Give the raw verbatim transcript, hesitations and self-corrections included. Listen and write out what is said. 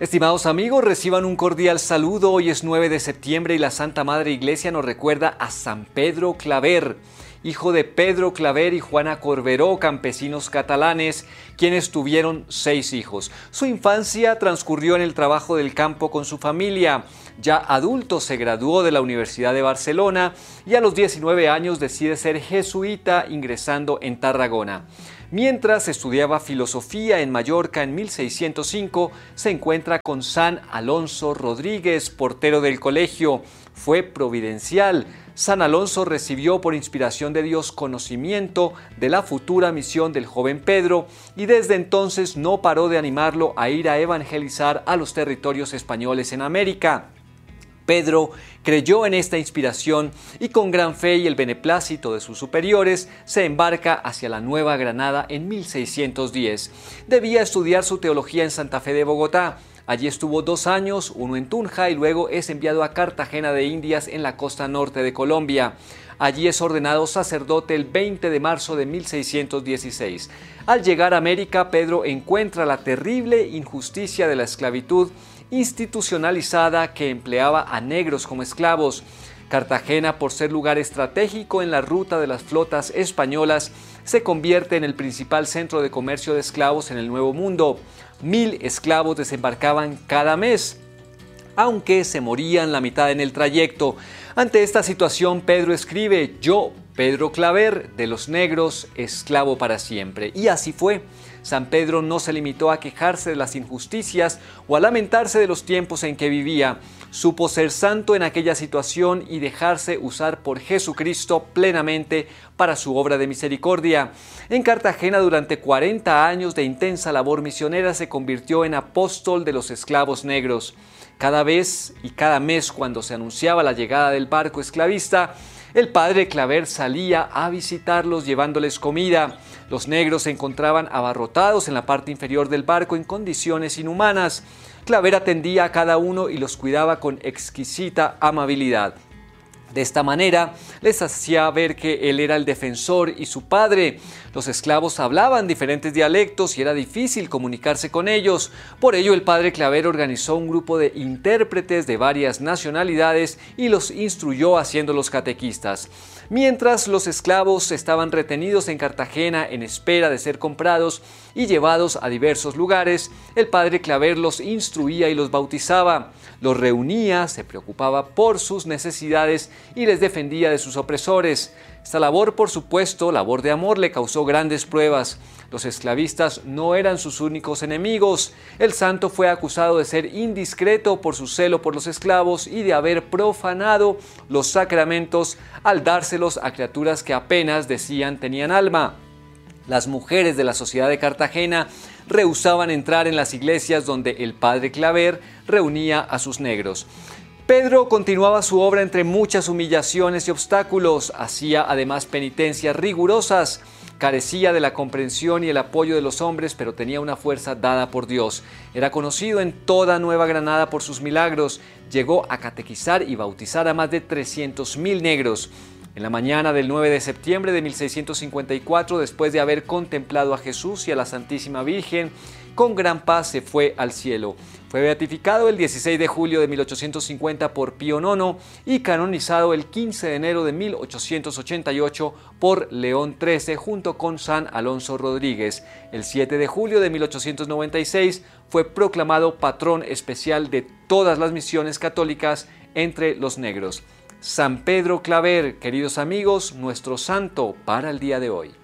Estimados amigos, reciban un cordial saludo. Hoy es nueve de septiembre y la Santa Madre Iglesia nos recuerda a San Pedro Claver, hijo de Pedro Claver y Juana Corberó, campesinos catalanes, quienes tuvieron seis hijos. Su infancia transcurrió en el trabajo del campo con su familia. Ya adulto se graduó de la Universidad de Barcelona y a los diecinueve años decide ser jesuita, ingresando en Tarragona. Mientras estudiaba filosofía en Mallorca en mil seiscientos cinco, se encuentra con San Alonso Rodríguez, portero del colegio. Fue providencial. San Alonso recibió por inspiración de Dios conocimiento de la futura misión del joven Pedro y desde entonces no paró de animarlo a ir a evangelizar a los territorios españoles en América. Pedro creyó en esta inspiración y con gran fe y el beneplácito de sus superiores se embarca hacia la Nueva Granada en mil seiscientos diez. Debía estudiar su teología en Santa Fe de Bogotá. Allí estuvo dos años, uno en Tunja y luego es enviado a Cartagena de Indias en la costa norte de Colombia. Allí es ordenado sacerdote el veinte de marzo de mil seiscientos dieciséis. Al llegar a América, Pedro encuentra la terrible injusticia de la esclavitud institucionalizada que empleaba a negros como esclavos. Cartagena, por ser lugar estratégico en la ruta de las flotas españolas, se convierte en el principal centro de comercio de esclavos en el Nuevo Mundo. Mil esclavos desembarcaban cada mes, aunque se morían la mitad en el trayecto. Ante esta situación, Pedro escribe: «Yo, Pedro Claver, de los negros, esclavo para siempre». Y así fue. San Pedro no se limitó a quejarse de las injusticias o a lamentarse de los tiempos en que vivía. Supo ser santo en aquella situación y dejarse usar por Jesucristo plenamente para su obra de misericordia. En Cartagena, durante cuarenta años de intensa labor misionera, se convirtió en apóstol de los esclavos negros. Cada vez y cada mes, cuando se anunciaba la llegada del barco esclavista, el padre Claver salía a visitarlos llevándoles comida. Los negros se encontraban abarrotados en la parte inferior del barco en condiciones inhumanas. Claver atendía a cada uno y los cuidaba con exquisita amabilidad. De esta manera, les hacía ver que él era el defensor y su padre. Los esclavos hablaban diferentes dialectos y era difícil comunicarse con ellos. Por ello, el padre Claver organizó un grupo de intérpretes de varias nacionalidades y los instruyó haciéndolos catequistas. Mientras los esclavos estaban retenidos en Cartagena en espera de ser comprados y llevados a diversos lugares, el padre Claver los instruía y los bautizaba. Los reunía, se preocupaba por sus necesidades y les defendía de sus opresores. Esta labor, por supuesto, labor de amor, le causó grandes pruebas. Los esclavistas no eran sus únicos enemigos. El santo fue acusado de ser indiscreto por su celo por los esclavos y de haber profanado los sacramentos al dárselos a criaturas que apenas decían tenían alma. Las mujeres de la sociedad de Cartagena rehusaban entrar en las iglesias donde el padre Claver reunía a sus negros. Pedro continuaba su obra entre muchas humillaciones y obstáculos. Hacía además penitencias rigurosas. Carecía de la comprensión y el apoyo de los hombres, pero tenía una fuerza dada por Dios. Era conocido en toda Nueva Granada por sus milagros. Llegó a catequizar y bautizar a más de trescientos mil negros. En la mañana del nueve de septiembre de mil seiscientos cincuenta y cuatro, después de haber contemplado a Jesús y a la Santísima Virgen, con gran paz se fue al cielo. Fue beatificado el dieciséis de julio de mil ochocientos cincuenta por Pío noveno y canonizado el quince de enero de mil ochocientos ochenta y ocho por León trece junto con San Alonso Rodríguez. El siete de julio de mil ochocientos noventa y seis fue proclamado patrón especial de todas las misiones católicas entre los negros. San Pedro Claver, queridos amigos, nuestro santo para el día de hoy.